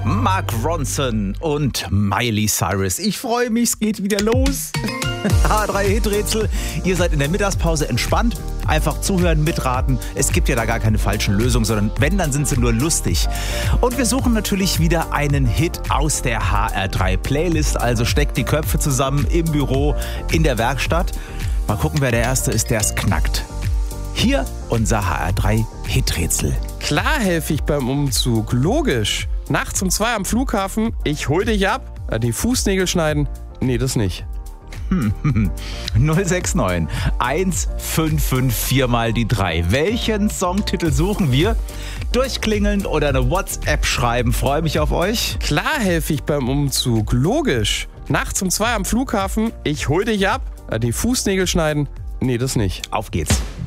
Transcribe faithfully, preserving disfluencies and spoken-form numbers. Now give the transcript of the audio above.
Mark Ronson und Miley Cyrus. Ich freue mich, es geht wieder los. H drei Hiträtsel. Ihr seid in der Mittagspause entspannt. Einfach zuhören, mitraten. Es gibt ja da gar keine falschen Lösungen, sondern wenn, dann sind sie nur lustig. Und wir suchen natürlich wieder einen Hit aus der H R drei Playlist. Also steckt die Köpfe zusammen im Büro, in der Werkstatt. Mal gucken, wer der Erste ist, der es knackt. Hier unser H R drei Hiträtsel. Klar helfe ich beim Umzug, logisch. Nachts um zwei am Flughafen, ich hol dich ab. Die Fußnägel schneiden, nee, das nicht. null sechs neun eins fünf fünf vier mal die drei. Welchen Songtitel suchen wir? Durchklingeln oder eine WhatsApp schreiben. Freue mich auf euch. Klar helfe ich beim Umzug, logisch. Nachts um zwei am Flughafen, ich hol dich ab. Die Fußnägel schneiden, nee, das nicht. Auf geht's.